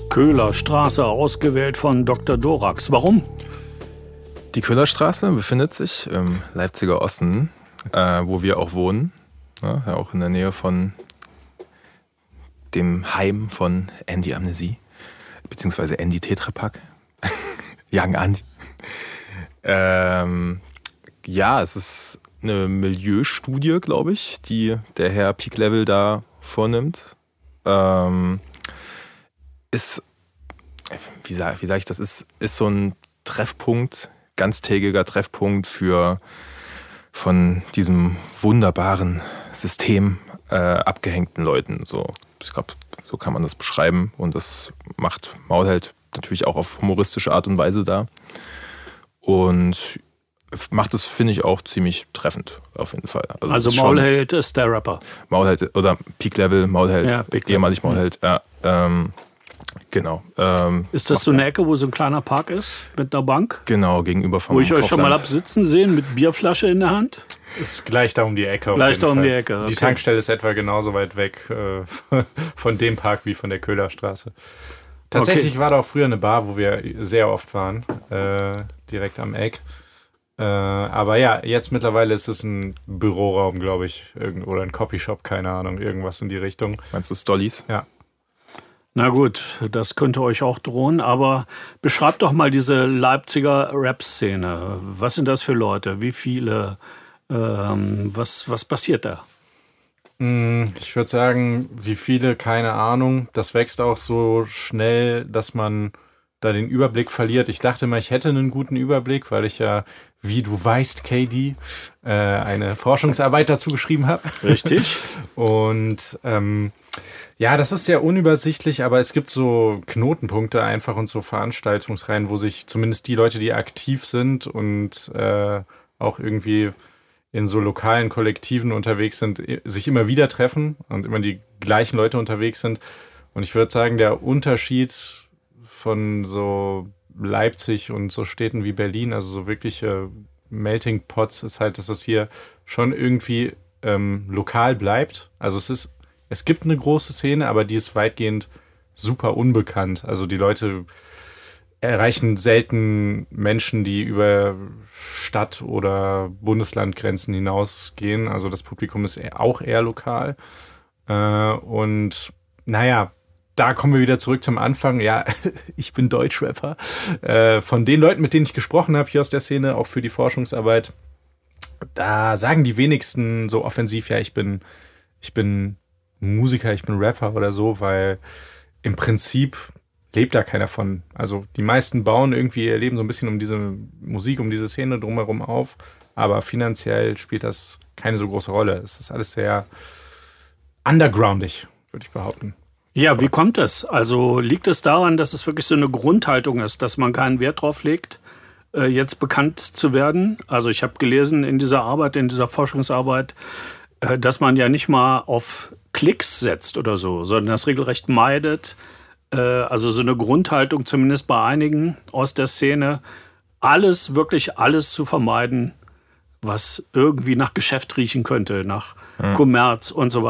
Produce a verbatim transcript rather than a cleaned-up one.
Köhlerstraße, ausgewählt von Doktor Dorax. Warum? Die Köhlerstraße befindet sich im Leipziger Osten, äh, wo wir auch wohnen. Ja, auch in der Nähe von dem Heim von Andy Amnesie, beziehungsweise Andy Tetrapack. Young Andy. ähm, ja, es ist eine Milieustudie, glaube ich, die der Herr Peak Level da vornimmt. Ähm, ist, wie sage wie sag ich das, ist, ist so ein Treffpunkt, ganztägiger Treffpunkt für von diesem wunderbaren System äh, abgehängten Leuten. So, ich glaube, so kann man das beschreiben. Und das macht Maulheld natürlich auch auf humoristische Art und Weise da. Und macht es, finde ich, auch ziemlich treffend, auf jeden Fall. Also, also Maulheld ist der Rapper. Maulheld oder Peak Level, Maulheld, ja, ehemalig Maulheld, ja. Ähm, genau. Ähm, ist das so eine Ecke, wo so ein kleiner Park ist, mit einer Bank? Genau, gegenüber vom Wo ich euch Kaufland. schon mal hab sitzen sehen, mit Bierflasche in der Hand? Ist gleich da um die Ecke. Gleich da um Fall. die Ecke. Okay. Die Tankstelle ist etwa genauso weit weg äh, von dem Park wie von der Köhlerstraße. Tatsächlich okay. war da auch früher eine Bar, wo wir sehr oft waren, äh, direkt am Eck. Äh, aber ja, jetzt mittlerweile ist es ein Büroraum, glaube ich, irgend, oder ein Copyshop, keine Ahnung, irgendwas in die Richtung. Meinst du Stollies? Ja. Na gut, das könnte euch auch drohen, aber beschreibt doch mal diese Leipziger Rap-Szene. Was sind das für Leute? Wie viele? Ähm, was, was passiert da? Ich würde sagen, wie viele, keine Ahnung. Das wächst auch so schnell, dass man da den Überblick verliert. Ich dachte mal, ich hätte einen guten Überblick, weil ich ja, wie du weißt, K D, äh, eine Forschungsarbeit dazu geschrieben habe. Richtig. Und ähm, ja, das ist sehr unübersichtlich, aber es gibt so Knotenpunkte einfach und so Veranstaltungsreihen, wo sich zumindest die Leute, die aktiv sind und äh, auch irgendwie in so lokalen Kollektiven unterwegs sind, sich immer wieder treffen und immer die gleichen Leute unterwegs sind. Und ich würde sagen, der Unterschied von so Leipzig und so Städten wie Berlin, also so wirkliche Melting Pots, ist halt, dass es hier schon irgendwie ähm, lokal bleibt. Also es ist, es gibt eine große Szene, aber die ist weitgehend super unbekannt. Also die Leute erreichen selten Menschen, die über Stadt- oder Bundeslandgrenzen hinausgehen. Also das Publikum ist auch eher lokal. Und naja, da kommen wir wieder zurück zum Anfang. Ja, ich bin Deutschrapper. Von den Leuten, mit denen ich gesprochen habe hier aus der Szene, auch für die Forschungsarbeit, da sagen die wenigsten so offensiv, ja, ich bin, ich bin Musiker, ich bin Rapper oder so, weil im Prinzip lebt da keiner von. Also die meisten bauen irgendwie ihr Leben so ein bisschen um diese Musik, um diese Szene drumherum auf, aber finanziell spielt das keine so große Rolle. Es ist alles sehr undergroundig, würde ich behaupten. Ja, wie kommt es? Also liegt es daran, dass es wirklich so eine Grundhaltung ist, dass man keinen Wert drauf legt, jetzt bekannt zu werden? Also ich habe gelesen in dieser Arbeit, in dieser Forschungsarbeit, dass man ja nicht mal auf Klicks setzt oder so, sondern das regelrecht meidet. Also so eine Grundhaltung, zumindest bei einigen aus der Szene, alles, wirklich alles zu vermeiden, was irgendwie nach Geschäft riechen könnte, nach mhm. Kommerz und so weiter.